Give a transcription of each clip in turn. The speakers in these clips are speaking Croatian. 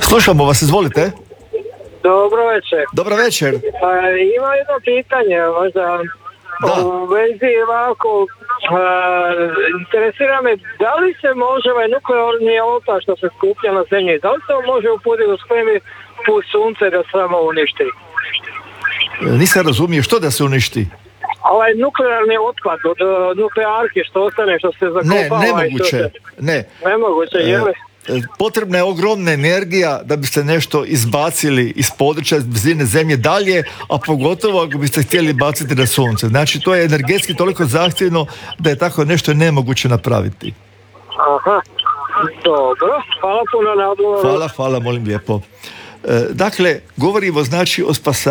Slušamo vas, izvolite. Dobro večer. Dobro večer. Ima jedno pitanje, možda u vezi ovako, interesira me, da li se može ovaj nuklearni otpad što se skuplja na zemlji, da li se on može uputiti u svemir put sunce da samo uništi? Nisam razumio, što da se uništi? Ovaj nuklearni otpad od nuklearke što ostane, što se zakopava. Nemoguće. Nemoguće, jel? Potrebna je ogromna energija da biste nešto izbacili iz područja, iz blizine zemlje dalje, a pogotovo ako biste htjeli baciti na sunce. Znači, to je energetski toliko zahtjevno da je tako nešto nemoguće napraviti. Aha, dobro. Hvala puno na odgovoru. Hvala, molim lijepo. Dakle, govorimo znači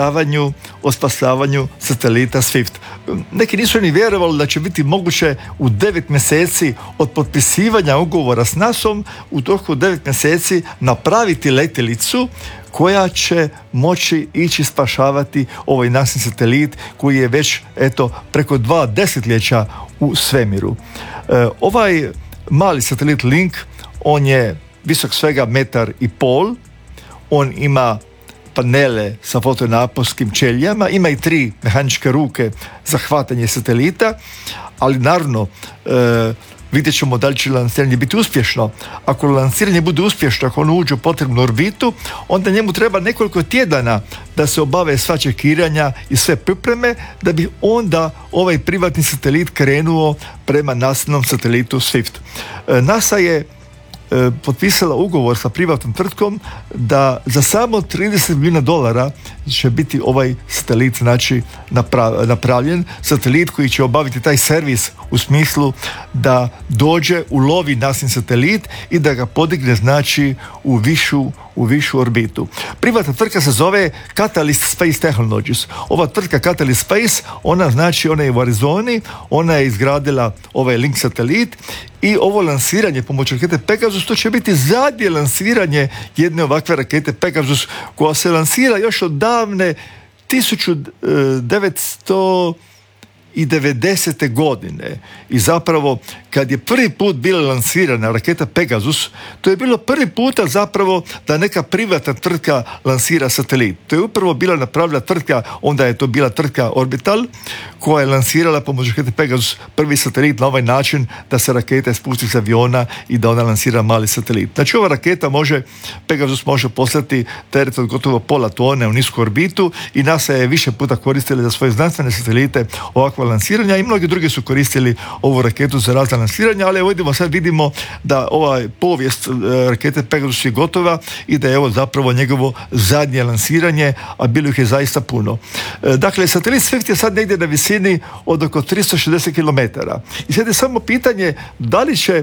o spasavanju satelita SWIFT. Neki nisu ni vjerovali da će biti moguće u 9 mjeseci od potpisivanja ugovora s NASA-om u toku 9 mjeseci napraviti letjelicu koja će moći ići spašavati ovaj naš satelit koji je već preko 2 desetljeća u svemiru. Ovaj mali satelit Link, on je visok svega 1,5 m. On ima panele sa fotonaponskim ćelijama, ima i 3 mehaničke ruke za hvatanje satelita, ali naravno vidjet ćemo da li će lansiranje biti uspješno. Ako lansiranje bude uspješno, ako ono uđe u potrebnu orbitu, onda njemu treba nekoliko tjedana da se obave sva čekiranja i sve pripreme, da bi onda ovaj privatni satelit krenuo prema nastavnom satelitu SWIFT. NASA je potpisala ugovor sa privatnom tvrtkom da za samo $30 milijuna će biti ovaj satelit znači napravljen, satelit koji će obaviti taj servis u smislu da dođe, ulovi nasin satelit i da ga podigne znači u višu orbitu. Privatna tvrtka se zove Catalyst Space Technologies. Ova tvrtka Catalyst Space, ona je u Arizoni, ona je izgradila ovaj Link satelit i ovo lansiranje pomoću rakete Pegasus, to će biti zadnje lansiranje jedne ovakve rakete Pegasus koja se lansira još od davne 1990. godine. I zapravo, kad je prvi put bila lansirana raketa Pegasus, to je bilo prvi puta zapravo da neka privatna tvrtka lansira satelit. To je upravo bila napravila tvrtka, onda je to bila tvrtka Orbital, koja je lansirala pomoću rakete Pegasus prvi satelit na ovaj način da se raketa spusti s aviona i da ona lansira mali satelit. Znači, ova raketa Pegasus može poslati teret od gotovo pola tone u nisku orbitu i NASA je više puta koristila za svoje znanstvene satelite ovakva lansiranja i mnogi drugi su koristili ovu raketu za razna lansiranja, ali vidimo da ova povijest rakete Pegasus je gotova i da je ovo zapravo njegovo zadnje lansiranje, a bilo ih je zaista puno. Dakle, satelit SWIFT je sad negdje na visini od oko 360 km. I sad je samo pitanje da li će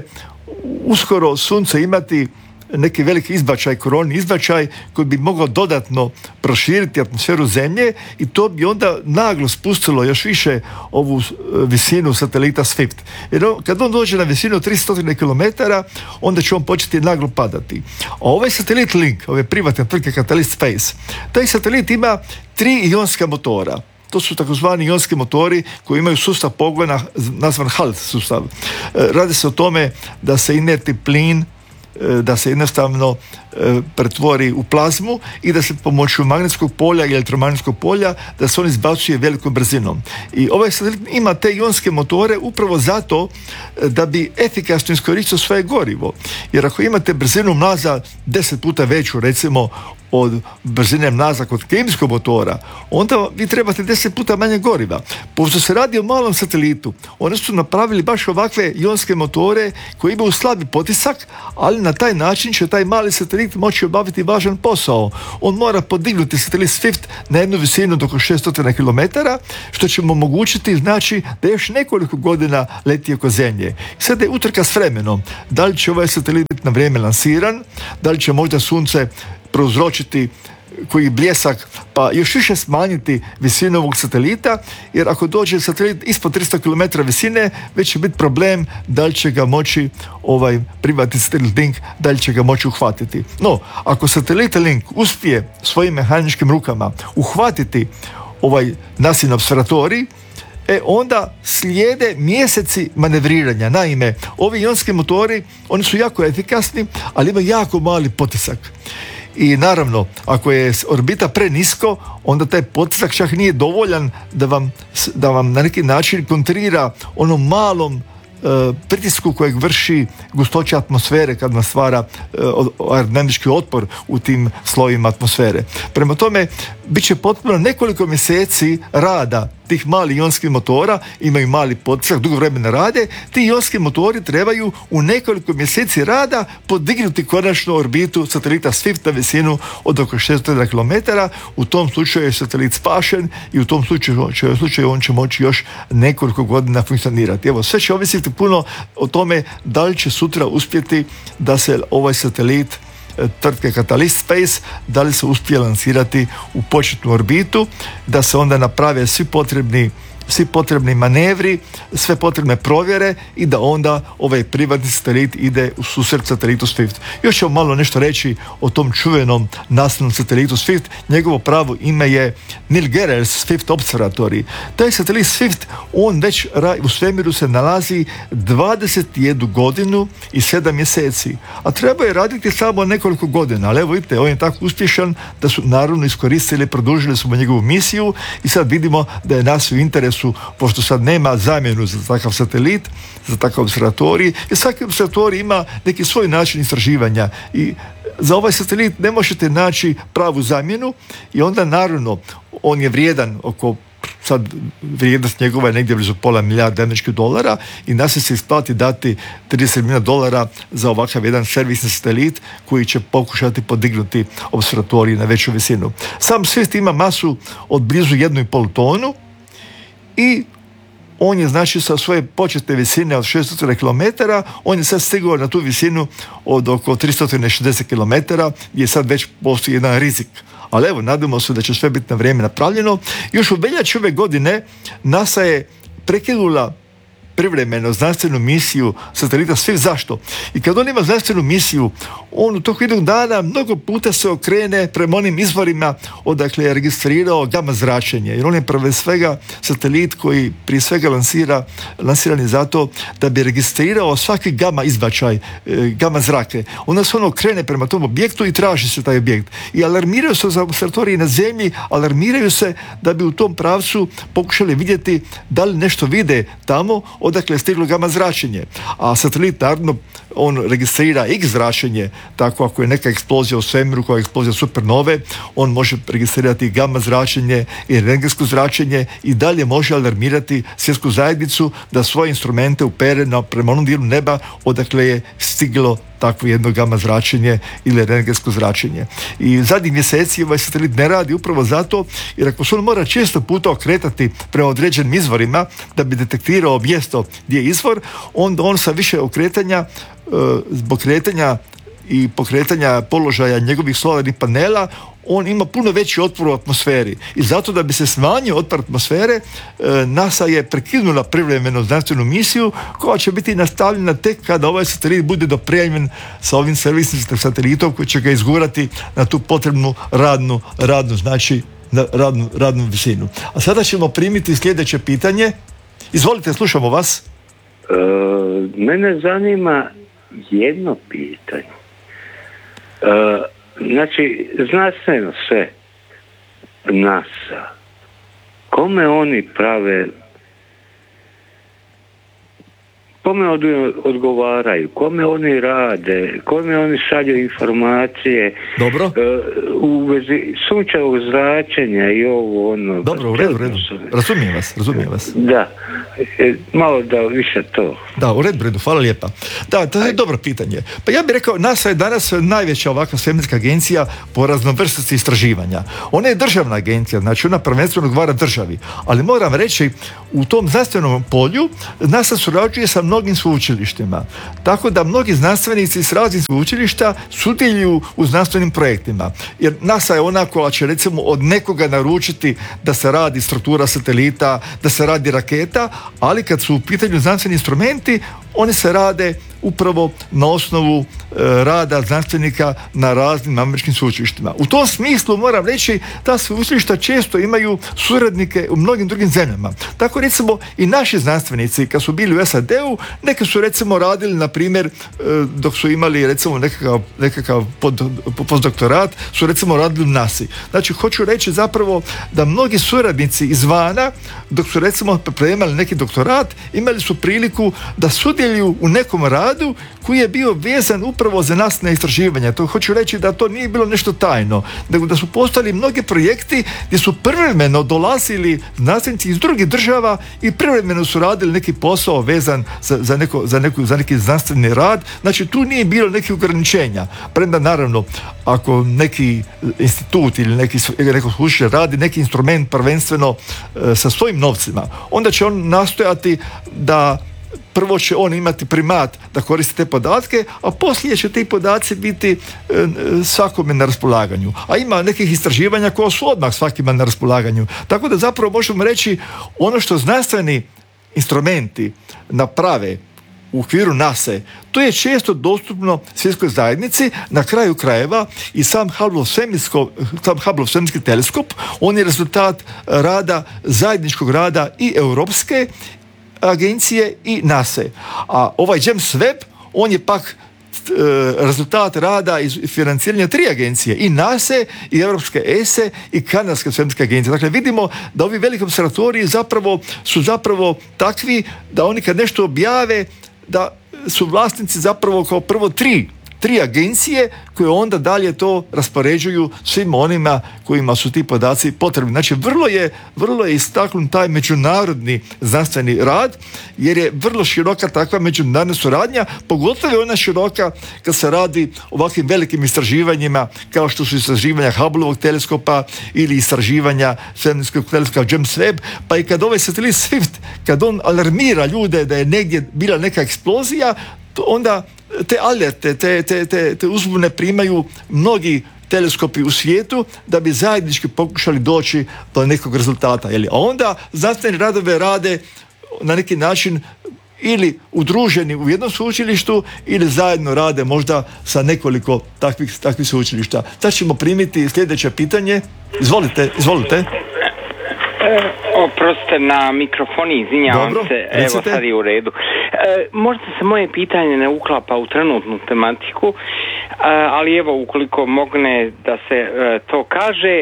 uskoro Sunce imati neki veliki izbačaj, koronni izbačaj koji bi mogao dodatno proširiti atmosferu Zemlje i to bi onda naglo spustilo još više ovu visinu satelita SWIFT. Jer kad on dođe na visinu 300 km, onda će on početi naglo padati. A ovaj satelit Link, ove privatne tvrtke Catalyst Space, taj satelit ima 3 ionska motora. To su takozvani ionski motori koji imaju sustav pogona nazvan HALT sustav. Radi se o tome da se inertni plin da se jednostavno pretvori u plazmu i da se pomoću magnetskog polja i elektromagnetskog polja da se on izbacuje velikom brzinom. I ovaj satelit ima te ionske motore upravo zato da bi efikasno iskoristio svoje gorivo. Jer ako imate brzinu mlaza 10 puta veću, recimo, od brzine mlaza kod kemijskog motora, onda vi trebate 10 puta manje goriva. Pošto se radi o malom satelitu, oni su napravili baš ovakve ionske motore koji imaju slabi potisak, ali na taj način će taj mali satelit moći obaviti važan posao. On mora podignuti satelit SWIFT na jednu visinu do oko 600 km, što će mu omogućiti znači da još nekoliko godina leti oko Zemlje. Sada je utrka s vremenom. Da li će ovaj satelit biti na vrijeme lansiran, da li će možda Sunce prouzročiti koji bljesak pa još više smanjiti visinu ovog satelita, jer ako dođe satelit ispod 300 km visine, već će biti problem da li će ga moći ovaj privatni satelit Link, da li će ga moći uhvatiti. No, ako satelit Link uspije svojim mehaničkim rukama uhvatiti ovaj nasin observatorij, onda slijede mjeseci manevriranja. Naime, ovi ionski motori, oni su jako efikasni, ali imaju jako mali potisak. i naravno ako je orbita prenisko, onda taj potisak čak nije dovoljan da vam na neki način kontrira onom malom pritisku kojeg vrši gustoća atmosfere kad nam stvara aerodinamički otpor u tim slojima atmosfere. Prema tome, bit će potpuno nekoliko mjeseci rada tih malih ionskih motora, imaju mali potisak, dugo vremena rade, ti ionski motori trebaju u nekoliko mjeseci rada podignuti konačno orbitu satelita Swift na visinu od oko 600 km. U tom slučaju je satelit spašen i u tom slučaju on će moći još nekoliko godina funkcionirati. Evo, sve će ovisiti puno o tome da li će sutra uspjeti da se ovaj satelit tvrtke Catalyst Space, da li se uspije lansirati u početnu orbitu, da se onda naprave svi potrebni manevri, sve potrebne provjere i da onda ovaj privatni satelit ide u susret satelitu Swift. Još ćemo malo nešto reći o tom čuvenom nastavnom satelitu Swift. Njegovo pravo ime je Neil Gehrels Swift Observatory. Taj satelit Swift, on već u svemiru se nalazi 21 godinu i 7 mjeseci. A treba je raditi samo nekoliko godina. Ali evo vidite, on je tako uspješan da su naravno iskoristili, produžili smo njegovu misiju i sad vidimo da je nas u interesu, pošto sad nema zamjenu za takav satelit, za takav observatorij, i svaki observatorij ima neki svoj način istraživanja i za ovaj satelit ne možete naći pravu zamjenu i onda naravno on je vrijedan oko, sad vrijednost njegova je negdje blizu $500 milijardi i nas se isplati dati $30 milijuna za ovakav jedan servisni satelit koji će pokušati podignuti observatorij na veću visinu. Sam Swift ima masu od blizu 1,5 tonu i on je znači sa svoje početne visine od 600 km, on je sad stigao na tu visinu od oko 360 km gdje sad već postoji jedan rizik. Ali evo, nadamo se da će sve biti na vrijeme napravljeno. Još u veljači ove godine NASA je prekinula privremeno znanstvenu misiju satelita Swift. Zašto? I kad on ima znanstvenu misiju, on u toku jednog dana mnogo puta se okrene prema onim izvorima odakle je registrirao gama zračenje. Jer on je prve svega satelit koji prije svega lansiran je zato da bi registrirao svaki gama izbačaj, gama zrake. Onda se on okrene prema tom objektu i traži se taj objekt. I alarmiraju se za observatorije na zemlji, alarmiraju se da bi u tom pravcu pokušali vidjeti da li nešto vide tamo odakle je stiglo gama zračenje. A satelit, naravno, on registrira X zračenje, tako ako je neka eksplozija u svemiru, koja je eksplozija supernove, on može registrirati gama zračenje i rentgensko zračenje i dalje može alarmirati svjetsku zajednicu da svoje instrumente upere prema onom dijelu neba odakle je stiglo takvo jedno gama zračenje ili rentgensko zračenje. I zadnjih mjeseci ovaj satelit ne radi upravo zato, jer ako se on mora često puta okretati prema određenim izvorima da bi detektirao mjesto gdje je izvor, onda on sa više okretanja, zbog kretanja i pokretanja položaja njegovih solarnih panela, on ima puno veći otpor u atmosferi. I zato da bi se smanjio otpor atmosfere, NASA je prekinula privremeno znanstvenu misiju koja će biti nastavljena tek kada ovaj satelit bude dopremljen sa ovim servisnim satelitom koji će ga izgurati na tu potrebnu radnu znači na radnu visinu. A sada ćemo primiti sljedeće pitanje. Izvolite, slušamo vas. Mene zanima jedno pitanje. Znači, znanstveno sve NASA, kome oni prave, kome odgovaraju, kome oni rade, kome oni šalju informacije. Dobro. U vezi sunčevog zračenja i ovo ono. Dobro, u redu. Razumijem vas. Da, malo da više to. Da, u redu, hvala lijepa. Da, to je dobro pitanje. Pa ja bih rekao, NASA je danas najveća ovakva svemirska agencija po raznovrsnosti istraživanja. Ona je državna agencija, znači ona prvenstveno odgovara državi. Ali moram reći, u tom znanstvenom polju NASA surađuje sa mnogim sveučilištima. Tako da mnogi znanstvenici s raznih sveučilišta sudjeluju u znanstvenim projektima. Jer NASA je ona koja će recimo od nekoga naručiti da se radi struktura satelita, da se radi raketa, ali kad su u pitanju znanstveni instrumenti, oni se rade upravo na osnovu rada znanstvenika na raznim američkim sveučilištima. U tom smislu moram reći, ta sveučilišta često imaju suradnike u mnogim drugim zemljama. Tako recimo i naši znanstvenici kad su bili u SAD-u, neki su recimo radili, na primjer, dok su imali recimo nekakav postdoktorat, su recimo radili u NASA-i. Znači, hoću reći zapravo da mnogi suradnici izvana, dok su recimo pripremali neki doktorat, imali su priliku da sudjeluju u nekom radu koji je bio vezan upravo za nastavna istraživanja. To hoću reći da to nije bilo nešto tajno, nego da su postali mnogi projekti gdje su privremeno dolazili znanstvenici iz drugih država i privremeno su radili neki posao vezan za neki znanstveni rad. Znači, tu nije bilo nekih ograničenja. Premda naravno, ako neki institut ili neko sveučilište radi neki instrument prvenstveno sa svojim novcima, onda će on nastojati da prvo će on imati primat da koristi te podatke, a poslije će ti podaci biti svakome na raspolaganju. A ima nekih istraživanja koja su odmah svakima na raspolaganju. Tako da zapravo možemo reći, ono što znanstveni instrumenti naprave u okviru NASA, to je često dostupno svjetskoj zajednici. Na kraju krajeva i sam Hubble svemirski teleskop, on je rezultat rada, zajedničkog rada i europske agencije i NASA. A ovaj James Webb, on je pak rezultat rada i financiranja 3 agencije, i NASA, i Europske ESE, i Kanadske svemirske agencije. Dakle, vidimo da ovi veliki observatoriji su zapravo takvi da oni kad nešto objave, da su vlasnici zapravo kao prvo 3 agencije koje onda dalje to raspoređuju svim onima kojima su ti podaci potrebni. Znači, vrlo je istaknut taj međunarodni znanstveni rad, jer je vrlo široka takva međunarodna suradnja, pogotovo je ona široka kad se radi o ovakvim velikim istraživanjima kao što su istraživanja Hubbleovog teleskopa ili istraživanja svemirskog teleskopa James Webb, pa i kad ovaj satelit Swift, kad on alarmira ljude da je negdje bila neka eksplozija, onda te alerte, te uzbune primaju mnogi teleskopi u svijetu da bi zajednički pokušali doći do nekog rezultata. A onda znanstveni radove rade na neki način ili udruženi u jednom sveučilištu ili zajedno rade možda sa nekoliko takvih sveučilišta. Sad ćemo primiti sljedeće pitanje. Izvolite. Oprostite na mikrofoni, izvinjavam se, evo sad je u redu. Možda se moje pitanje ne uklapa u trenutnu tematiku, ali evo ukoliko mogne da se to kaže,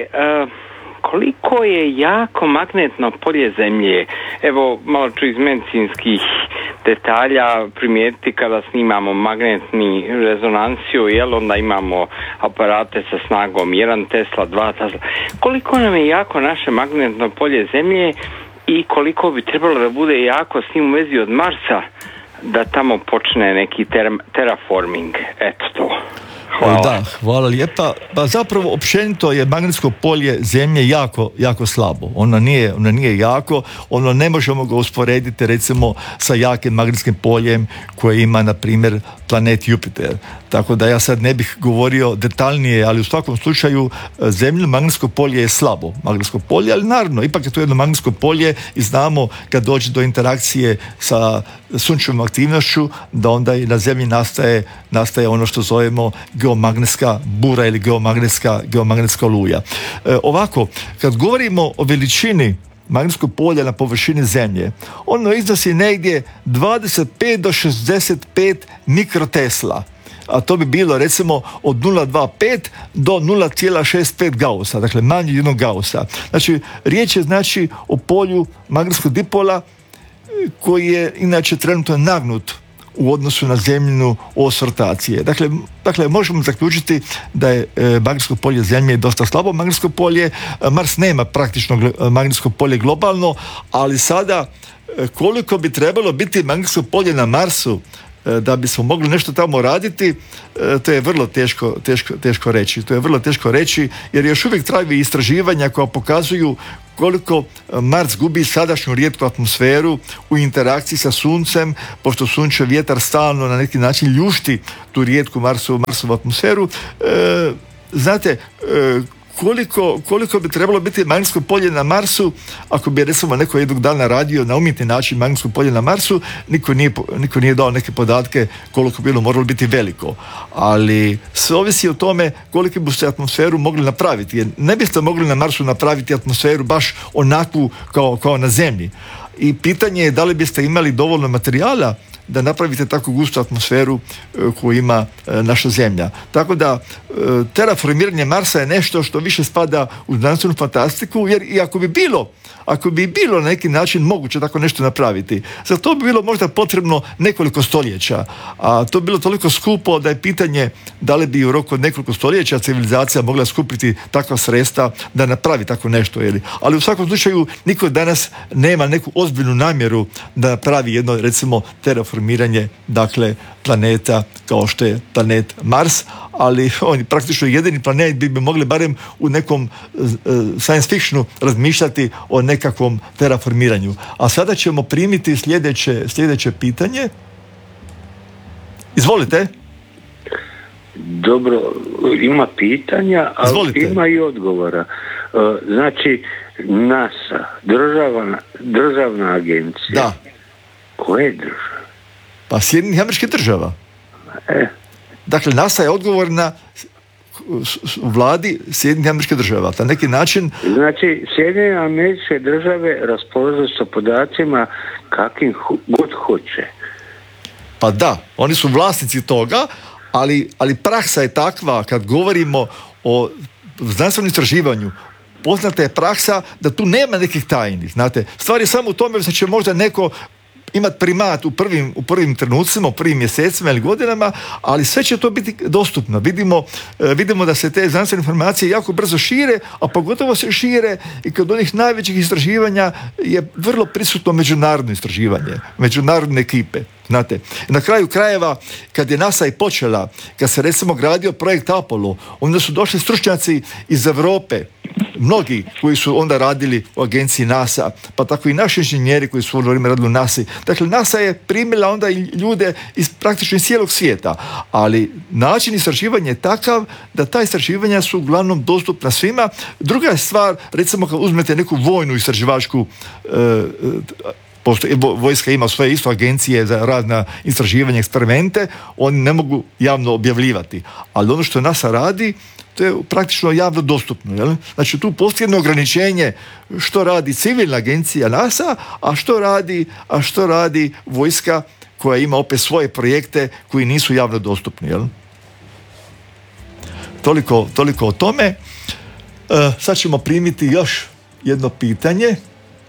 koliko je jako magnetno polje Zemlje? Evo, malo ću iz medicinskih detalja primijetiti kada snimamo magnetni rezonanciju, onda imamo aparate sa snagom 1 Tesla, 2 Tesla. Koliko nam je jako naše magnetno polje Zemlje i koliko bi trebalo da bude jako s njim u vezi od Marsa da tamo počne neki terraforming? Eto to. Hvala. Da, hvala lijepa. Pa zapravo općenito je magnetsko polje Zemlje jako slabo. Ono nije jako, ono ne možemo ga usporediti recimo sa jakim magnetskim poljem koje ima na primjer planet Jupiter. Tako da ja sad ne bih govorio detaljnije, ali u svakom slučaju Zemlje magnetsko polje je slabo. Magnetsko polje, ali naravno, ipak je to jedno magnetsko polje i znamo kad dođe do interakcije sa sunčevom aktivnošću, da onda i na Zemlji nastaje ono što zovemo geomagnetska bura ili geomagnetska oluja. Ovako, kad govorimo o veličini magnetskog polja na površini Zemlje, ono iznosi negdje 25 do 65 mikrotesla, a to bi bilo recimo od 0,25 do 0,65 Gaussa, dakle manje od jednog Gaussa. Znači, riječ je o polju magnetskog dipola koji je inače trenutno nagnut u odnosu na Zemljinu os rotacije. Dakle, možemo zaključiti da je magnetsko polje Zemlje dosta slabo magnetsko polje. Mars nema praktično magnetsko polje globalno, ali sada koliko bi trebalo biti magnetsko polje na Marsu da bismo mogli nešto tamo raditi, to je vrlo teško reći. To je vrlo teško reći jer još uvijek traju istraživanja koja pokazuju koliko Mars gubi sadašnju rijetku atmosferu u interakciji sa Suncem, pošto sunčev vjetar stalno na neki način ljušti tu rijetku Marsovu atmosferu. Znate, koliko bi trebalo biti magnetsko polje na Marsu, ako bi recimo neko jednog dana radio na umjetni način magnetsko polje na Marsu, niko nije dao neke podatke koliko bi bilo moralo biti veliko. Ali sve ovisi o tome koliko biste atmosferu mogli napraviti. Jer ne biste mogli na Marsu napraviti atmosferu baš onakvu kao na Zemlji. I pitanje je da li biste imali dovoljno materijala da napravite tako gustu atmosferu koju ima naša Zemlja. Tako da terraformiranje Marsa je nešto što više spada u znanstvenu fantastiku, jer i ako bi bilo na neki način moguće tako nešto napraviti, za to bi bilo možda potrebno nekoliko stoljeća, a to bi bilo toliko skupo da je pitanje da li bi u roku od nekoliko stoljeća civilizacija mogla skupiti takva sredstva da napravi tako nešto. Ali u svakom slučaju niko danas nema neku ozbiljnu namjeru da napravi jedno, recimo, terraformiranje, dakle, planeta kao što je planet Mars, ali on je praktično jedini planet bi mogli barem u nekom science fictionu razmišljati o nekakvom terraformiranju. A sada ćemo primiti sljedeće pitanje. Izvolite. Dobro, ima pitanja, ali izvolite. Ima i odgovora. Znači, NASA, državna agencija. Da. Koje države? Pa Sjedinjenih Američkih Država. Dakle, NASA je odgovorna u vladi Sjedinjenih Američkih Država. Na neki način... Znači, Sjedinjene Američke Države raspolažu sa podacima kakvim god hoće. Pa da, oni su vlasnici toga, ali praksa je takva, kad govorimo o znanstvenom istraživanju, poznata je praksa da tu nema nekih tajni. Znate, stvar je samo u tome da će možda neko imati primat u prvim trenucima, u prvim mjesecima ili godinama, ali sve će to biti dostupno. Vidimo da se te znanstvene informacije jako brzo šire, a pogotovo se šire i kod onih najvećih istraživanja je vrlo prisutno međunarodno istraživanje, međunarodne ekipe. Znate, na kraju krajeva, kad je NASA i počela, kad se recimo gradio projekt Apollo, onda su došli stručnjaci iz Europe, mnogi koji su onda radili u agenciji NASA, pa tako i naši inženjeri koji su u vrijeme radili u NASA. Dakle, NASA je primila onda i ljude iz praktično cijelog svijeta, ali način istraživanja je takav da ta istraživanja su uglavnom dostupna svima. Druga je stvar, recimo kad uzmete neku vojnu istraživačku vojska ima svoje isto agencije za razna istraživanja, eksperimente, oni ne mogu javno objavljivati. Ali ono što NASA radi, to je praktično javno dostupno. Jel? Znači tu postoji jedno ograničenje što radi civilna agencija NASA, a što radi vojska koja ima opet svoje projekte koji nisu javno dostupni. Jel? Toliko o tome. Sad ćemo primiti još jedno pitanje.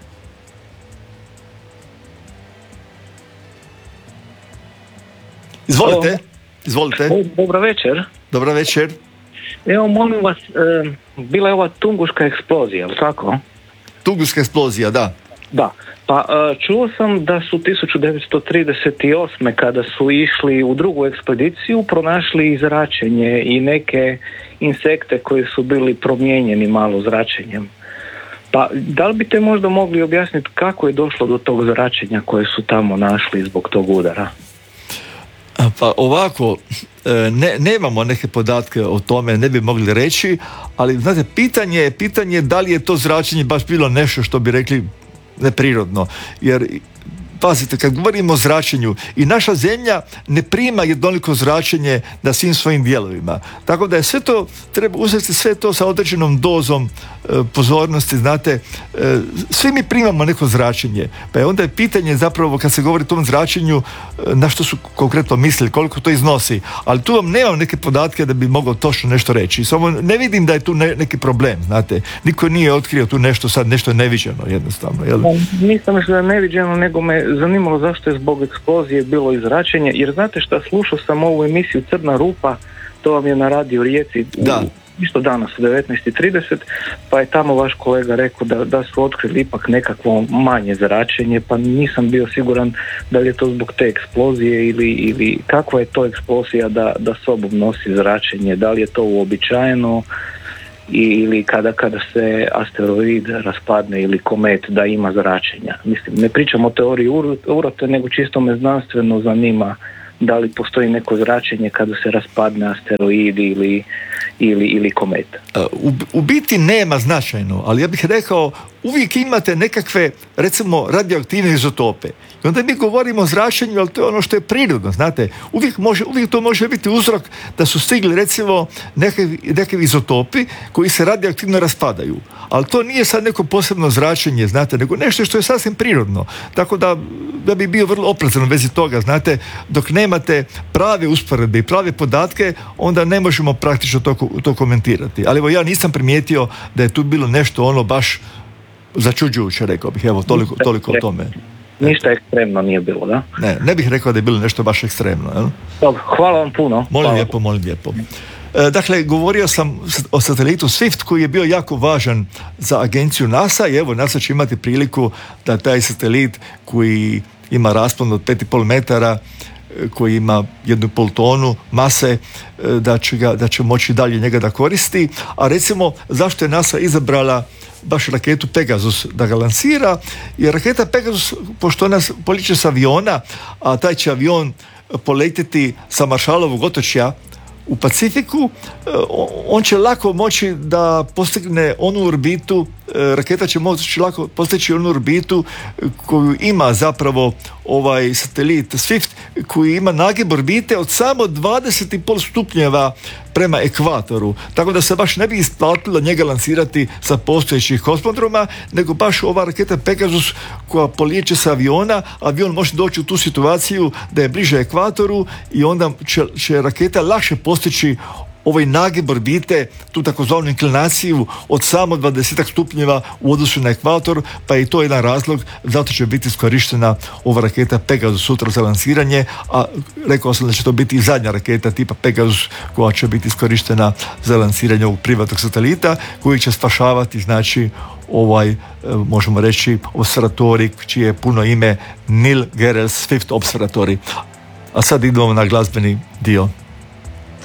Izvolite. Dobar večer. Evo, molim vas, bila je ova Tunguška eksplozija, ali tako? Tunguška eksplozija, da. Da, pa čuo sam da su 1938. kada su išli u drugu ekspediciju pronašli i zračenje i neke insekte koji su bili promijenjeni malo zračenjem. Pa da li biste možda mogli objasniti kako je došlo do tog zračenja koje su tamo našli zbog tog udara? Pa ovako, nemamo neke podatke o tome, ne bi mogli reći, ali znate, pitanje je da li je to zračenje baš bilo nešto što bi rekli neprirodno, jer pazite, kad govorimo o zračenju, i naša Zemlja ne prima jednoliko zračenje na svim svojim dijelovima. Tako da je sve to, treba uzeti sve to sa određenom dozom pozornosti, znate, svi mi primamo neko zračenje, pa je onda je pitanje zapravo kad se govori o tom zračenju na što su konkretno mislili, koliko to iznosi, ali tu vam nemam neke podatke da bi mogao točno nešto reći, samo ne vidim da je tu neki problem, znate, niko nije otkrio tu nešto neviđeno jednostavno, jel? Nisam mislio da je neviđeno, nego me zanimalo zašto je zbog eksplozije bilo i zračenje, jer znate šta, slušao sam ovu emisiju Crna rupa, to vam je na Radio Rijeci, isto danas u 19:30, pa je tamo vaš kolega rekao da su otkrili ipak nekakvo manje zračenje, pa nisam bio siguran da li je to zbog te eksplozije ili kakva je to eksplozija da sobom nosi zračenje, da li je to uobičajeno ili kada se asteroid raspadne ili komet da ima zračenja. Mislim, ne pričam o teoriji urote, nego čisto me znanstveno zanima da li postoji neko zračenje kada se raspadne asteroid ili kometa? U biti nema značajno, ali ja bih rekao uvijek imate nekakve, recimo, radioaktivne izotope. I onda mi govorimo o zračenju, ali to je ono što je prirodno, znate. Uvijek to može biti uzrok da su stigli, recimo, nekakvi izotopi koji se radioaktivno raspadaju. Ali to nije sad neko posebno zračenje, znate, nego nešto što je sasvim prirodno. Tako da bi bio vrlo oprezan u vezi toga, znate, dok nemate prave usporedbe i prave podatke, onda ne možemo praktično to komentirati. Ali evo, ja nisam primijetio da je tu bilo nešto ono baš začuđujuće, rekao bih. Evo, toliko o tome. Ništa ekstremno nije bilo, da? Ne bih rekao da je bilo nešto baš ekstremno. Jel? Dobro, hvala vam puno. Molim lijepo. Dakle, govorio sam o satelitu SWIFT koji je bio jako važan za agenciju NASA i evo, NASA će imati priliku da taj satelit koji ima raspon od 5,5 metara, koji ima 1,5 tonu mase, da će moći dalje njega da koristi. A recimo, zašto je NASA izabrala baš raketu Pegasus da ga lansira? Jer raketa Pegasus, pošto ona poliče s aviona, a taj će avion poletjeti sa Maršalovog otočja u Pacifiku, on će lako moći da postigne onu orbitu, raketa će moći lako postići onu orbitu koju ima zapravo ovaj satelit SWIFT, koji ima nagib orbite od samo 20,5 stupnjeva prema ekvatoru, tako da se baš ne bi isplatilo njega lansirati sa postojećih kosmodroma, nego baš ova raketa Pegasus koja polijeće sa aviona, avion može doći u tu situaciju da je bliže ekvatoru i onda će raketa lakše postići ovaj nagib orbite, tu takozvanu inklinaciju od samo 20 stupnjeva u odnosu na ekvator, pa je to jedan razlog, zato će biti iskorištena ova raketa Pegasus sutra za lansiranje, a rekao sam da će to biti i zadnja raketa tipa Pegasus koja će biti iskorištena za lansiranje ovog privatnog satelita koji će spašavati, znači, možemo reći, observatorij čije je puno ime Neil Gehrels Swift Observatory. A sad idemo na glazbeni dio.